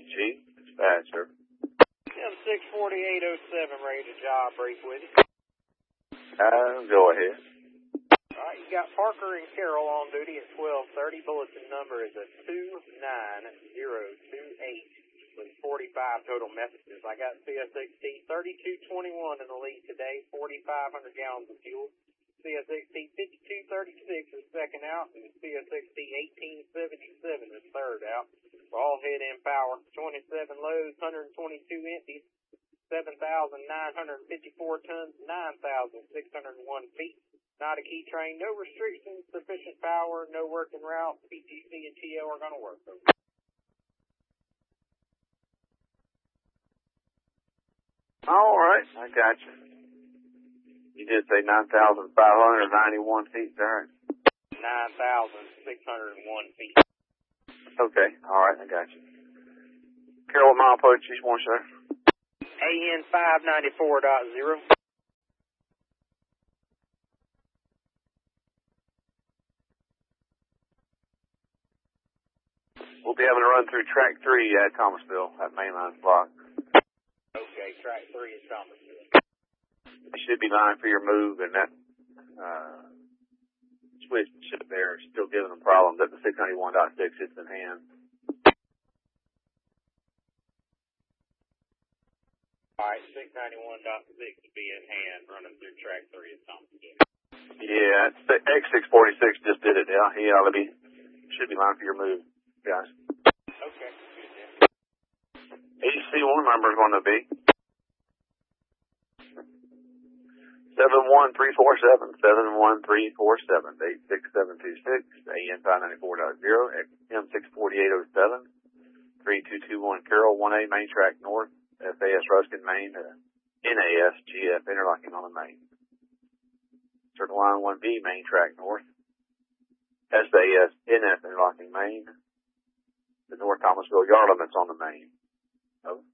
Chief. Dispatcher. M64807, ready to job brief with you. Go ahead. Alright, you got Parker and Carroll on duty at 12:30. Bulletin number is a 29028 with 45 total messages. I got CSXT 3221 in the lead today, 4,500 gallons of fuel. CSXT 5236 is second out, and CSXT 1877 is third out. We're all head in power. 27 loads, 122 empties, 7,954 tons, 9,601 feet. Not a key train, no restrictions, sufficient power, no working route. PTC and TL are going to work. All right, I got you. You did say 9,591 feet, sir. 9,601 feet. Okay, all right, I got you. Carroll, what mile approach you want, sir? AN 594.0. We'll be having to run through track 3 at Thomasville, that main line block. Okay, track 3 is Thomasville. It should be line for your move, and that switch there is still giving them problems at the 691.6. It's in hand. Alright, 691.6 to be in hand, running through track 3 at Thomasville. Yeah, the X646 just did it now. He ought to be, should be line for your move, guys. Okay. AC1 number is going to be 71347, 71347, 86726, AN 594.0, M64807, 3221 Carroll, 1A main track north, FAS Ruskin Main, NAS GF interlocking on the main. Circle line 1B main track north, SAS NF interlocking main, the North Thomasville yard limits on the main. Oh.